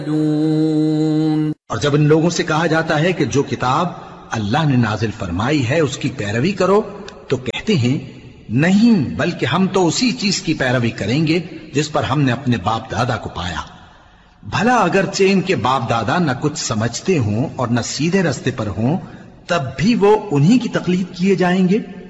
और जब इन लोगों से कहा जाता है कि जो किताब अल्लाह ने नाजिल फरमाई है उसकी पैरवी करो, तो कहते हैं नहीं, बल्कि हम तो उसी चीज की पैरवी करेंगे जिस पर हमने अपने बाप दादा को पाया। भला अगरचे इनके बाप दादा न कुछ समझते हों और न सीधे रास्ते पर हों, तब भी वो उन्हीं की तकलीद किए जाएंगे।